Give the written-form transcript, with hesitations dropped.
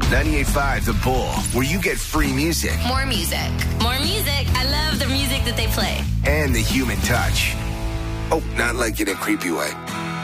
98.5 The Bull, where you get free music. More music. More music. I love the music that they play. And the human touch. Oh, not like in a creepy way.